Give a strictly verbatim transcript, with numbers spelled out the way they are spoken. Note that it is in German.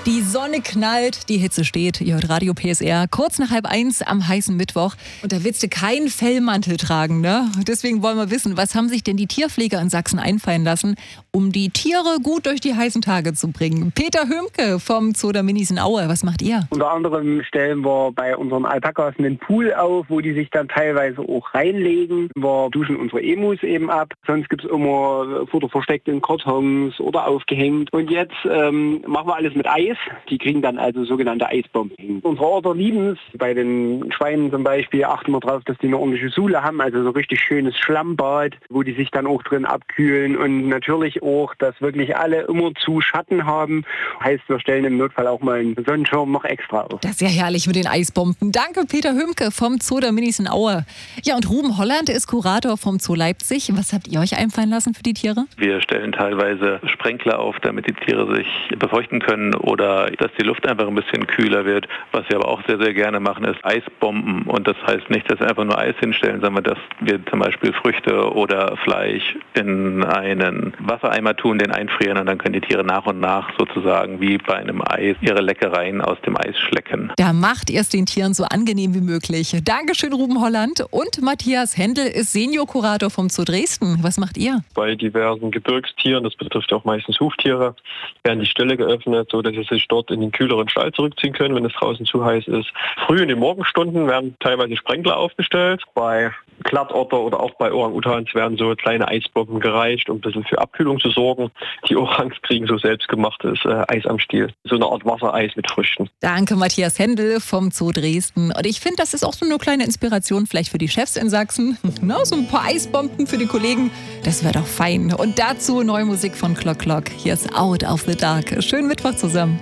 Die Sonne knallt, die Hitze steht. Ihr hört Radio P S R kurz nach halb eins am heißen Mittwoch. Und da willst du keinen Fellmantel tragen, ne? Deswegen wollen wir wissen, was haben sich denn die Tierpfleger in Sachsen einfallen lassen, um die Tiere gut durch die heißen Tage zu bringen? Peter Hömke vom Zoo der Minis in Aue, was macht ihr? Unter anderem stellen wir bei unseren Alpakas einen Pool auf, wo die sich dann teilweise auch reinlegen. Wir duschen unsere Emus eben ab. Sonst gibt es immer Futter versteckt in Kartons oder aufgehängt. Und jetzt ähm, machen wir alles mit Eis. Die kriegen dann also sogenannte Eisbomben. Unsere Order lieben es. Bei den Schweinen zum Beispiel achten wir darauf, dass die eine ordentliche Sohle haben, also so richtig schönes Schlammbad, wo die sich dann auch drin abkühlen. Und natürlich auch, dass wirklich alle immer zu Schatten haben. Heißt, wir stellen im Notfall auch mal einen Sonnenschirm noch extra auf. Das ist ja herrlich mit den Eisbomben. Danke, Peter Hömke vom Zoo der Minis in Aue. Ja, und Ruben Holland ist Kurator vom Zoo Leipzig. Was habt ihr euch einfallen lassen für die Tiere? Wir stellen teilweise Sprenkler auf, damit die Tiere sich befeuchten können oder dass die Luft einfach ein bisschen kühler wird. Was wir aber auch sehr, sehr gerne machen, ist Eisbomben. Und das heißt nicht, dass wir einfach nur Eis hinstellen, sondern dass wir zum Beispiel Früchte oder Fleisch in einen Wassereimer tun, den einfrieren und dann können die Tiere nach und nach sozusagen wie bei einem Eis ihre Leckereien aus dem Eis schlecken. Da macht ihr es den Tieren so angenehm wie möglich. Dankeschön, Ruben Holland. Und Matthias Händel ist Senior-Kurator vom Zoo Dresden. Was macht ihr? Bei diversen Gebirgstieren, das betrifft auch meistens Huftiere, werden die Ställe geöffnet, so dass sie sich dort in den kühleren Stall zurückziehen können, wenn es draußen zu heiß ist. Früh in den Morgenstunden werden teilweise Sprenkler aufgestellt. Bei Glattotter oder auch bei Orang-Utans werden so kleine Eisbomben gereicht, um ein bisschen für Abkühlung zu sorgen. Die Orangs kriegen so selbstgemachtes äh, Eis am Stiel. So eine Art Wassereis mit Früchten. Danke, Matthias Händel vom Zoo Dresden. Und ich finde, das ist auch so eine kleine Inspiration vielleicht für die Chefs in Sachsen. Na, so ein paar Eisbomben für die Kollegen, das wäre doch fein. Und dazu neue Musik von Clock Clock. Hier ist Out of the Dark. Schönen Mittwoch zusammen.